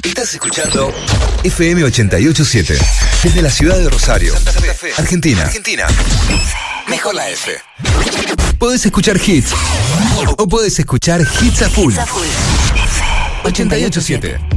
Estás escuchando FM 887 desde la ciudad de Rosario, Santa Fe, Argentina. Mejor la F. Podés escuchar hits o podés escuchar hits a full. 887.